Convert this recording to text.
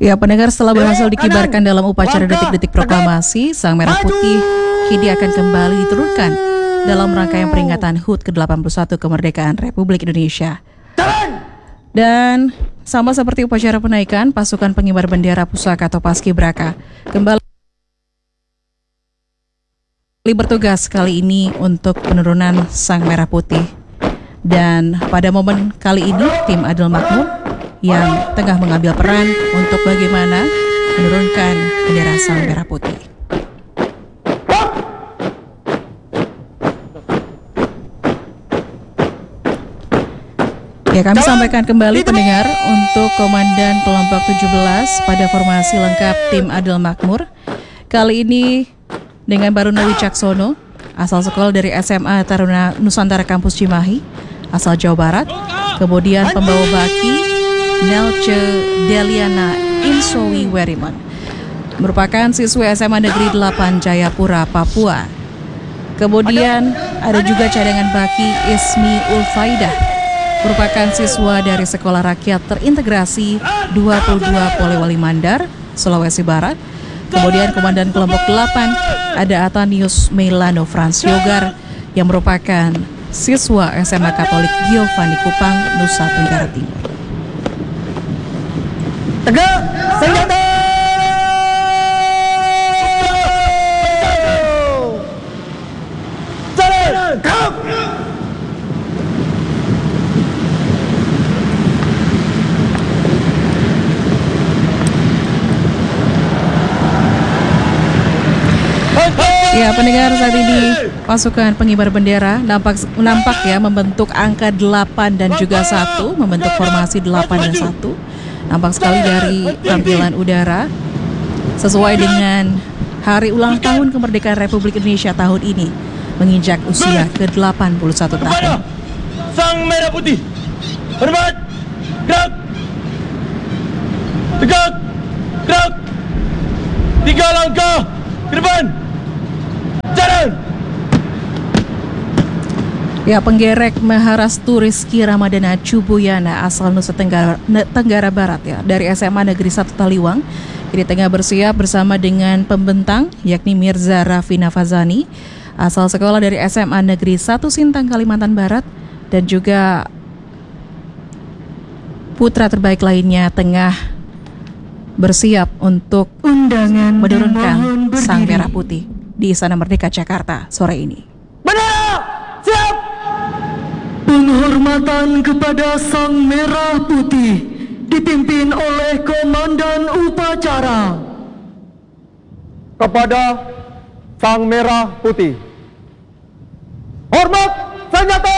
Ya, pendengar, setelah berhasil dikibarkan dalam upacara detik-detik proklamasi, Sang Merah Putih kini akan kembali diturunkan dalam rangkaian peringatan HUT ke-81 kemerdekaan Republik Indonesia. Dan sama seperti upacara penaikan, pasukan pengibar bendera pusaka atau Paskibraka kembali bertugas kali ini untuk penurunan Sang Merah Putih. Dan pada momen kali ini, tim Adil Makmur yang tengah mengambil peran untuk bagaimana menurunkan bendera Sang Merah Putih. Ya, kami sampaikan kembali pendengar untuk Komandan Kelompok 17 pada formasi lengkap tim Adil Makmur. Kali ini dengan Baruna Wicaksono, asal sekolah dari SMA Taruna Nusantara Kampus Cimahi, asal Jawa Barat. Kemudian pembawa baki Nelce Deliana Insowi Weriman, merupakan siswa SMA Negeri 8 Jayapura, Papua. Kemudian ada juga cadangan baki Ismi Ulfaidah, merupakan siswa dari Sekolah Rakyat Terintegrasi 22 Polewali Mandar, Sulawesi Barat. Kemudian Komandan Kelompok 8 ada Atanius Meilano Frans Yogar, yang merupakan siswa SMA Katolik Giovanni Kupang, Nusa Tenggara Timur. Tegak, senjata! Jalan, kap! Ya, pendengar, saat ini pasukan pengibar bendera nampak ya membentuk angka 8 dan juga 1, membentuk formasi 8 dan 1. Nampak sekali dari tampilan udara sesuai dengan hari ulang tahun kemerdekaan Republik Indonesia tahun ini menginjak usia ke-81 tahun. Sang Merah Putih, hormat, gerak, tegak, gerak, 3 langkah ke depan, jalan. Ya, penggerek Maharastu Rizky Ramadana Cubuyana asal Nusa Tenggara Barat ya, dari SMA Negeri 1 Taliwang, ini tengah bersiap bersama dengan pembentang yakni Mirza Raffi Nafazani asal sekolah dari SMA Negeri 1 Sintang, Kalimantan Barat, dan juga putra terbaik lainnya tengah bersiap untuk menurunkan Sang Merah Putih di Istana Merdeka Jakarta sore ini. Bendera, siap! Penghormatan kepada Sang Merah Putih dipimpin oleh Komandan Upacara. Kepada Sang Merah Putih, hormat, senjata!